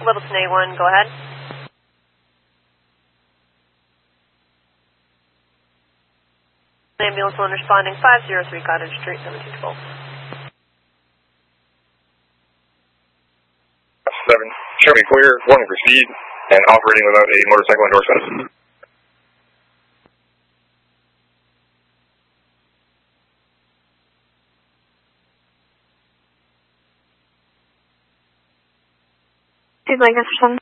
Littleton A1, go ahead. Ambulance 1 responding 503 Cottage Street, 1712. 7, show me clear, warning proceed, and operating without a motorcycle endorsement. Lancaster